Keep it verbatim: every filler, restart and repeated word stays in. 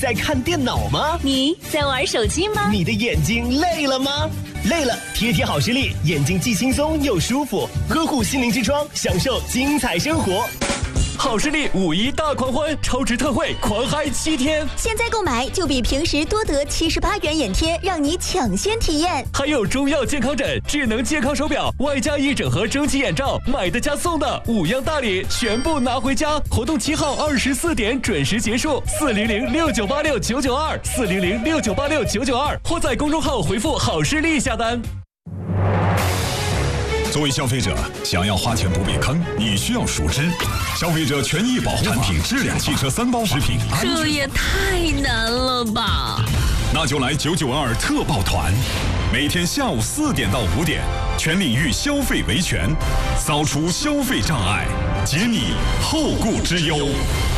在看电脑吗？ 你在玩手机吗？ 你的眼睛累了吗？累了，贴贴好视力，眼睛既轻松又舒服，呵护心灵之窗，享受精彩生活。 好视力五一大狂欢，超值特惠，狂嗨七天！ 现在购买就比平时多得七十八元眼贴，让你抢先体验。 还有中药健康枕、智能健康手表，外加一整盒蒸汽眼罩，买的加送的，五样大礼全部拿回家！活动七号二十四点准时结束，四零零六九八六九九二，四零零六九八六九九二，或在公众号回复好视力下单。 作为消费者，想要花钱不被坑，你需要熟知消费者权益保护法、产品质量、汽车三包、食品安全。 这也太难了吧！ 那就来九九二特报团，每天下午四点到五点，全领域消费维权，扫除消费障碍，解你后顾之忧。